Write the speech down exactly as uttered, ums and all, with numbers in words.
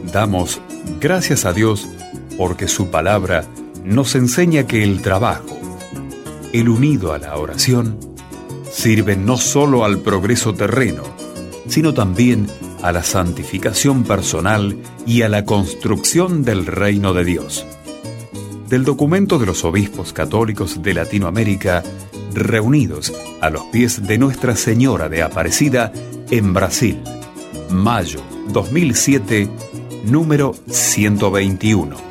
Damos gracias a Dios porque su palabra nos enseña que el trabajo, el unido a la oración, sirve no solo al progreso terreno, sino también a la santificación personal y a la construcción del reino de Dios. Del documento de los obispos católicos de Latinoamérica, reunidos a los pies de Nuestra Señora de Aparecida en Brasil, mayo dos mil siete, número ciento veintiuno.